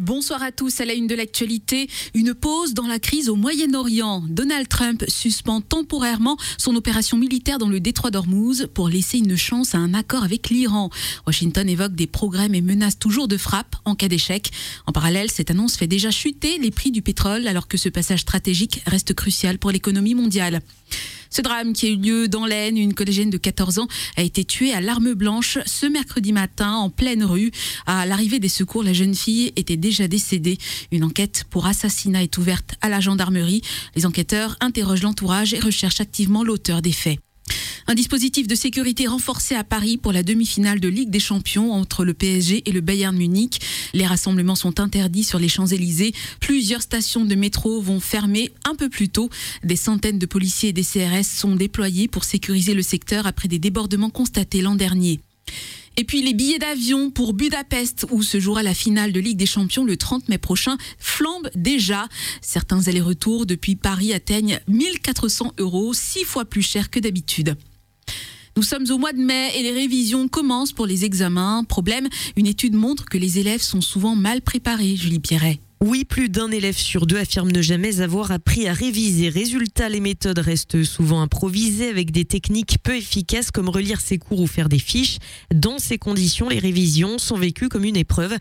Bonsoir à tous. À la une de l'actualité, une pause dans la crise au Moyen-Orient. Donald Trump suspend temporairement son opération militaire dans le détroit d'Ormuz pour laisser une chance à un accord avec l'Iran. Washington évoque des progrès mais menace toujours de frappe en cas d'échec. En parallèle, cette annonce fait déjà chuter les prix du pétrole alors que ce passage stratégique reste crucial pour l'économie mondiale. Ce drame qui a eu lieu dans l'Aisne, une collégienne de 14 ans a été tuée à l'arme blanche ce mercredi matin en pleine rue. À l'arrivée des secours, la jeune fille était déjà décédée. Une enquête pour assassinat est ouverte à la gendarmerie. Les enquêteurs interrogent l'entourage et recherchent activement l'auteur des faits. Un dispositif de sécurité renforcé à Paris pour la demi-finale de Ligue des Champions entre le PSG et le Bayern Munich. Les rassemblements sont interdits sur les Champs-Élysées. Plusieurs stations de métro vont fermer un peu plus tôt. Des centaines de policiers et des CRS sont déployés pour sécuriser le secteur après des débordements constatés l'an dernier. Et puis les billets d'avion pour Budapest, où se jouera la finale de Ligue des Champions le 30 mai prochain, flambent déjà. Certains allers-retours depuis Paris atteignent 1 400 €, 6 fois plus cher que d'habitude. Nous sommes au mois de mai et les révisions commencent pour les examens. Problème, une étude montre que les élèves sont souvent mal préparés, Julie Pierret. Oui, plus d'un élève sur deux affirme ne jamais avoir appris à réviser. Résultat, les méthodes restent souvent improvisées avec des techniques peu efficaces comme relire ses cours ou faire des fiches. Dans ces conditions, les révisions sont vécues comme une épreuve.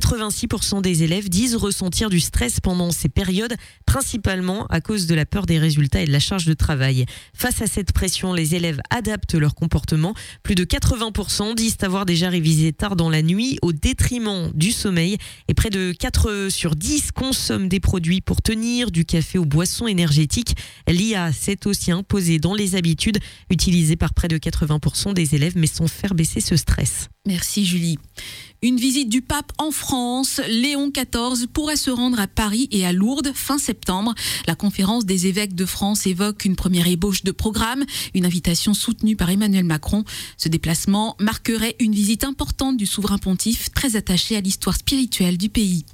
86% des élèves disent ressentir du stress pendant ces périodes, principalement à cause de la peur des résultats et de la charge de travail. Face à cette pression, les élèves adaptent leur comportement. Plus de 80% disent avoir déjà révisé tard dans la nuit au détriment du sommeil et près de 4 sur 10 consomment des produits pour tenir, du café aux boissons énergétiques. L'IA s'est aussi imposée dans les habitudes utilisées par près de 80% des élèves, mais sans faire baisser ce stress. Merci Julie. Une visite du pape en France. Léon XIV pourrait se rendre à Paris et à Lourdes fin septembre. La conférence des évêques de France évoque une première ébauche de programme, une invitation soutenue par Emmanuel Macron. Ce déplacement marquerait une visite importante du souverain pontife, très attaché à l'histoire spirituelle du pays.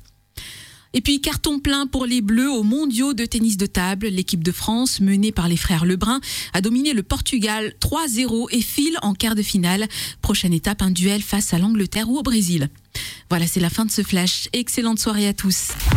Et puis carton plein pour les Bleus aux mondiaux de tennis de table. L'équipe de France, menée par les frères Lebrun, a dominé le Portugal 3-0 et file en quart de finale. Prochaine étape, un duel face à l'Angleterre ou au Brésil. Voilà, c'est la fin de ce flash. Excellente soirée à tous.